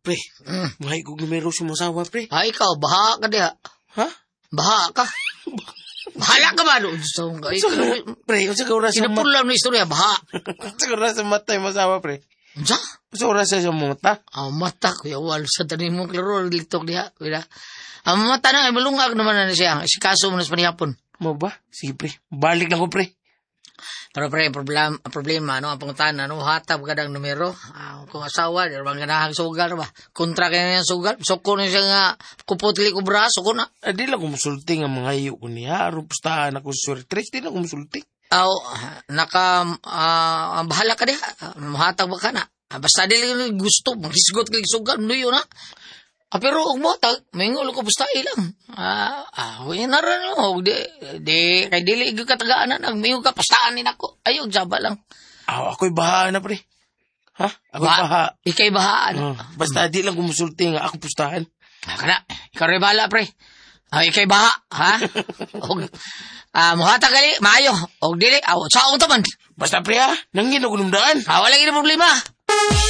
Pre, mahay kong numero sa mga asawa, pre. Ikaw, baha ka diha. Ha? Baha ka. Bahala ka ba? Pre, kung sa oras sa mata. Sinapulang na istorya, baha. Kung sa oras sa mata yung masawa, pre. Sa? Sa oras sa mata. Mata, kuya, wal sa tanin mo, klaro, litok diha. Mata na, malungag naman na siya. Si kaso mo na sa panihapon. Mo ba? Sige, pre. Balik lang ko, pre. Pero pre, problema, ang pangutan, hatab ka ng numero. Kung asawa, di ba ganahang sugal ba? Kontra ka na yung sugal. So, kung siya nga, kuputili ko braso ko na. Di lang ko musulting ang mga iyo ko niya. Pustahan ako sa surtres. Di lang ko musulting. Bahala ka diha. Mahatag ba ka na? Basta di lang gusto, magisgot ka sugal. Ano yun, ha? Pero kung matag, may ngulo ko basta ilang. Huwag na rin mo. Kay dili katagaan na, may ka, pastaan din ako. Ayog, jaba lang. Ako'y bahaan na, pre. Ha? Ako'y baha. Ika'y bahaan. Basta di lang kumusulti nga ako pustahan. Kana, ikaw rin bahala, pre. Ika'y baha, ha? Muhata gali, maayo. O dili, saan ko taman? Basta, pre, ha? Nangin ako numdaan. Walang ina problema.